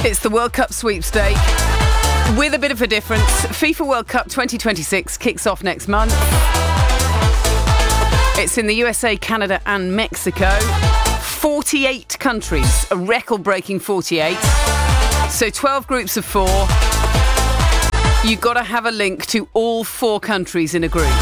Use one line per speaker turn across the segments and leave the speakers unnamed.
It's the World Cup sweepstake with a bit of a difference. FIFA World Cup 2026 kicks off next month. It's in the USA, Canada and Mexico. 48 countries, a record-breaking 48. So 12 groups of 4. You've got to have a link to all 4 countries in a group.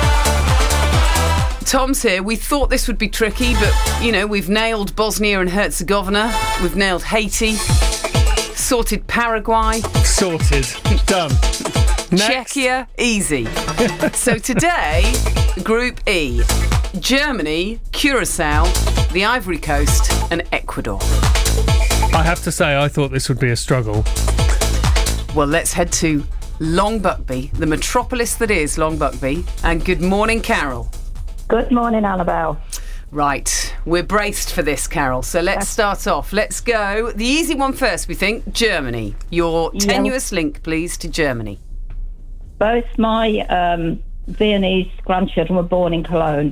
Tom's here. We thought this would be tricky, but, we've nailed Bosnia and Herzegovina. We've nailed Haiti. Sorted Paraguay.
Sorted. Done. Next.
Czechia, easy. So today, Group E. Germany, Curacao, the Ivory Coast and Ecuador.
I have to say, I thought this would be a struggle.
Well, let's head to Long Buckby, the metropolis that is Long Buckby. And good morning, Carol.
Good morning, Annabelle.
Right, we're braced for this, Carol. So let's start off. Let's go. The easy one first, we think. Germany. Your tenuous link, please, to Germany.
Both my Viennese grandchildren were born in Cologne.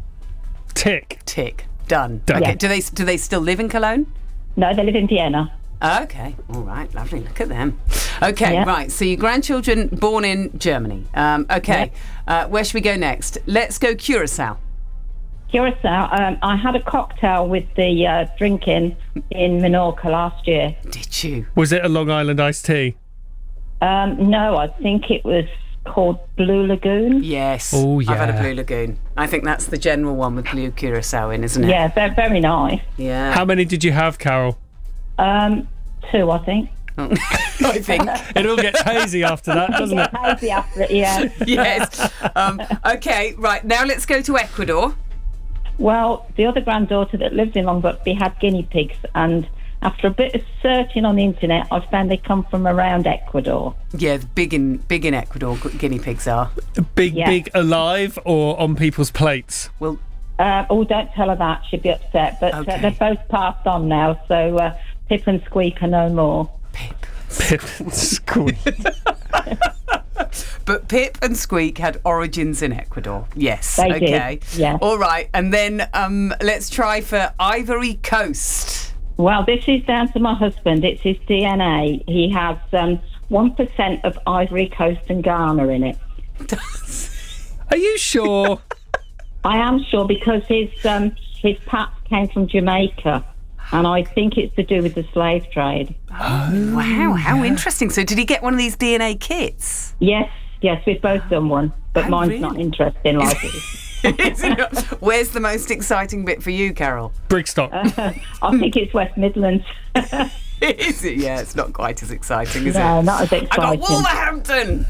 Tick. Done.
Done.
Okay.
Yeah.
Do they still live in Cologne?
No, they live in Vienna.
Okay. All right. Lovely. Look at them. Okay.
Yeah.
Right. So your grandchildren born in Germany. Okay. Where should we go next? Let's go Curacao.
Curacao, I had a cocktail with the drinking in Menorca last year.
Did you?
Was it a Long Island iced tea?
No, I think it was called Blue Lagoon.
Yes.
Oh, yeah.
I've had a Blue Lagoon. I think that's the general one with blue Curacao in, isn't it?
Yeah, very nice.
Yeah.
How many did you have, Carol?
2, I think.
I think.
It all gets hazy after that, doesn't it?
Hazy after it, yeah.
Yes. Okay. Right. Now let's go to Ecuador.
Well, the other granddaughter that lived in Long Buckby had guinea pigs, and after a bit of searching on the internet, I found they come from around Ecuador.
Yeah, big in Ecuador, guinea pigs are.
Big alive or on people's plates?
Well,
don't tell her that. She'd be upset. But
Okay.
they're both passed on now, so Pip and Squeak are no more.
Pip and Squeak.
But Pip and Squeak had origins in Ecuador. Yes.
They
okay.
did, yeah.
All right. And then let's try for Ivory Coast.
Well, this is down to my husband. It's his DNA. He has 1% of Ivory Coast and Ghana in it.
Are you sure?
I am sure because his pap came from Jamaica, and I think it's to do with the slave trade.
Wow, how interesting. So did he get one of these DNA kits?
Yes, we've both done one, but
Oh,
mine's
really?
not interesting like it.
Is it not? Where's the most exciting bit for you, Carol?
Brigstock.
I think it's West Midlands.
Is it? Yeah, it's not quite as exciting, is
No,
it?
not as
I got
exciting.
Wolverhampton.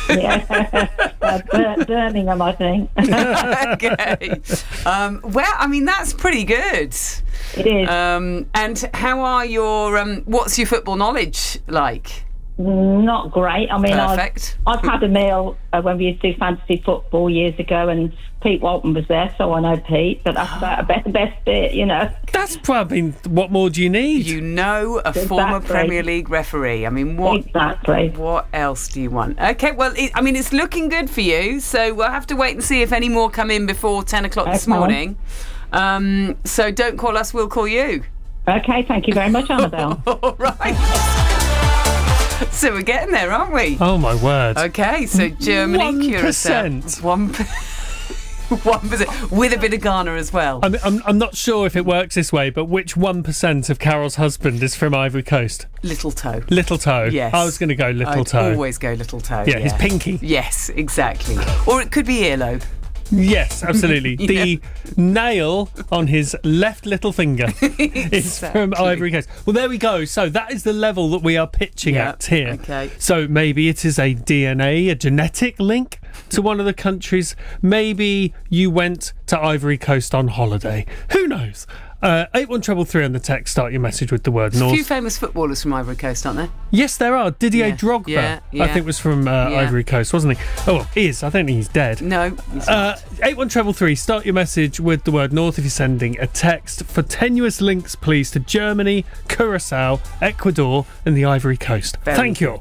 Birmingham, I think.
Okay. Well, I mean, that's pretty good.
It is.
And how are your? What's your football knowledge like?
Not great. I mean,
Perfect.
I've had a meal when we used to do fantasy football years ago, and Pete Walton was there, so I know Pete. But that's about the best bit,
That's probably, what more do you need?
You know, a former
Exactly.
Premier League referee. I mean, what?
Exactly.
What else do you want? Okay, well, it's looking good for you. So we'll have to wait and see if any more come in before 10 o'clock this
Okay.
morning. So don't call us, we'll call you.
Okay, thank you very much, Annabelle.
All right. So we're getting there, aren't we?
Oh, my word.
Okay, so Germany,
1%.
Curacao. 1%. With a bit of Ghana as well.
I'm not sure if it works this way, but which 1% of Carol's husband is from Ivory Coast?
Little toe.
Little toe.
Yes.
I was going to go little
I'd
toe.
always go little toe.
Yeah, his pinky.
Yes, exactly. Or it could be earlobe.
Yes, absolutely. The nail on his left little finger is from
Exactly.
Ivory Coast. Well, there we go. So that is the level that we are pitching
Yeah,
at here.
okay.
So maybe it is a DNA, a genetic link to one of the countries. Maybe you went to Ivory Coast on holiday. Who knows? 81333 on the text. Start your message with the word
A few
North.
famous footballers from Ivory Coast, aren't there?
Yes, there are. Didier
Yeah,
Drogba,
yeah,
I
yeah.
think, was from Ivory Coast, wasn't he? Oh, well, is. I think he's dead.
No. he's not.
81333. Start your message with the word North if you're sending a text. For tenuous links, please, to Germany, Curacao, Ecuador, and the Ivory Coast.
Very
Thank you.
good.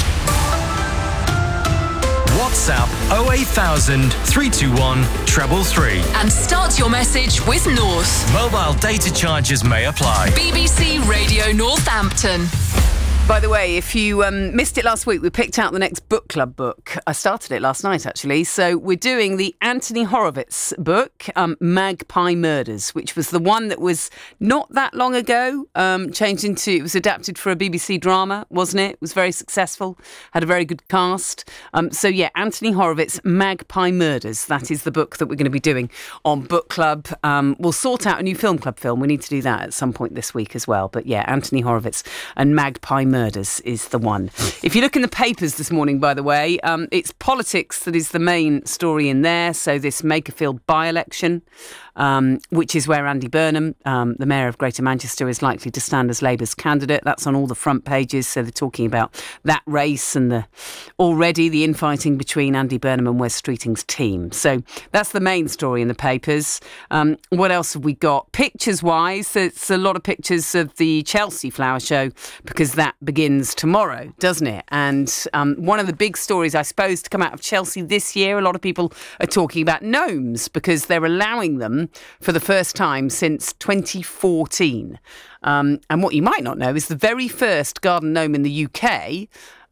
WhatsApp 08000 321 333.
And start your message with North.
Mobile data charges may apply.
BBC Radio Northampton.
By the way, if you missed it last week, we picked out the next book club book. I started it last night, actually. So we're doing the Anthony Horowitz book, Magpie Murders, which was the one that was not that long ago, changed into, it was adapted for a BBC drama, wasn't it? It was very successful, had a very good cast. Anthony Horowitz, Magpie Murders. That is the book that we're going to be doing on book club. We'll sort out a new film club film. We need to do that at some point this week as well. But yeah, Anthony Horowitz and Magpie Murders is the one. If you look in the papers this morning, by the way, it's politics that is the main story in there. So this Makerfield by-election, which is where Andy Burnham, the Mayor of Greater Manchester, is likely to stand as Labour's candidate. That's on all the front pages. So they're talking about that race and already the infighting between Andy Burnham and Wes Streeting's team. So that's the main story in the papers. What else have we got? Pictures-wise, there's a lot of pictures of the Chelsea Flower Show because that begins tomorrow, doesn't it? And one of the big stories, I suppose, to come out of Chelsea this year, a lot of people are talking about gnomes because they're allowing them for the first time since 2014. And what you might not know is the very first garden gnome in the UK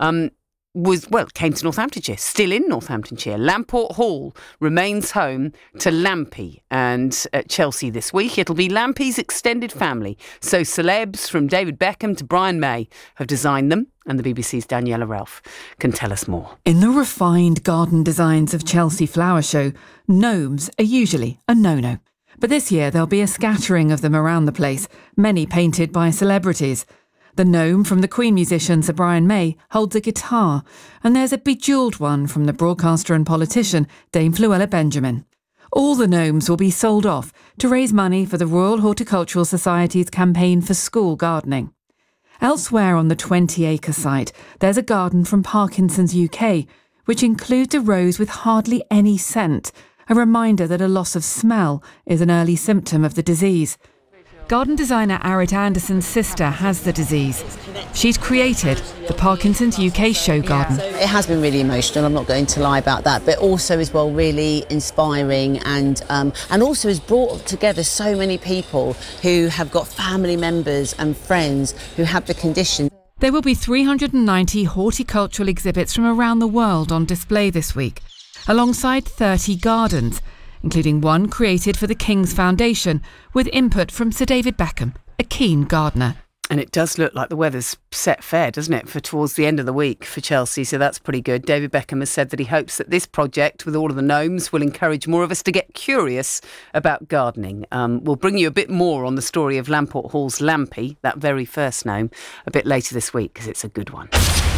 came to Northamptonshire, still in Northamptonshire. Lamport Hall remains home to Lampy, and at Chelsea this week it'll be Lampy's extended family. So celebs from David Beckham to Brian May have designed them, and the BBC's Daniela Ralph can tell us more.
In the refined garden designs of Chelsea Flower Show, gnomes are usually a no-no. But this year there'll be a scattering of them around the place, many painted by celebrities. The gnome from the Queen musician Sir Brian May holds a guitar, and there's a bejewelled one from the broadcaster and politician Dame Fluella Benjamin. All the gnomes will be sold off to raise money for the Royal Horticultural Society's campaign for school gardening. Elsewhere on the 20-acre site, there's a garden from Parkinson's UK, which includes a rose with hardly any scent, a reminder that a loss of smell is an early symptom of the disease. Garden designer Arit Anderson's sister has the disease. She's created the Parkinson's UK show garden.
It has been really emotional, I'm not going to lie about that, but also as well really inspiring and also has brought together so many people who have got family members and friends who have the condition.
There will be 390 horticultural exhibits from around the world on display this week, alongside 30 gardens, including one created for the King's Foundation with input from Sir David Beckham, a keen gardener.
And it does look like the weather's set fair, doesn't it, for towards the end of the week for Chelsea, so that's pretty good. David Beckham has said that he hopes that this project with all of the gnomes will encourage more of us to get curious about gardening. We'll bring you a bit more on the story of Lamport Hall's Lampy, that very first gnome, a bit later this week because it's a good one.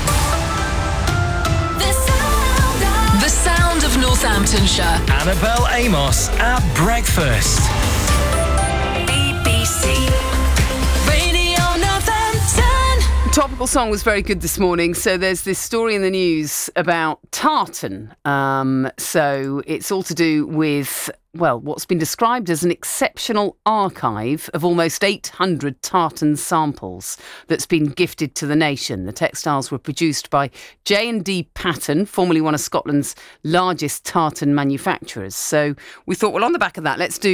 The sound of Northamptonshire.
Annabelle Amos at breakfast.
BBC Radio Northampton.
Topical song was very good this morning. So there's this story in the news about tartan. So it's all to do with, what's been described as an exceptional archive of almost 800 tartan samples that's been gifted to the nation. The textiles were produced by J&D Pattern, formerly one of Scotland's largest tartan manufacturers. So we thought, on the back of that, let's do